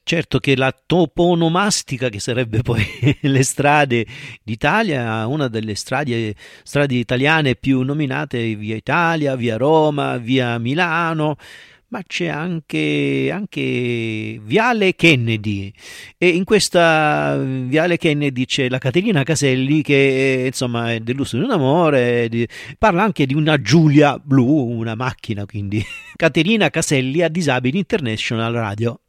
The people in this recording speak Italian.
Certo che la toponomastica, che sarebbe poi le strade d'Italia, una delle strade italiane più nominate, via Italia, via Roma, via Milano, ma c'è anche Viale Kennedy, e in questa Viale Kennedy c'è la Caterina Caselli che insomma è deluso di un amore, parla anche di una Giulia blu, una macchina, quindi Caterina Caselli a Disabili International Radio.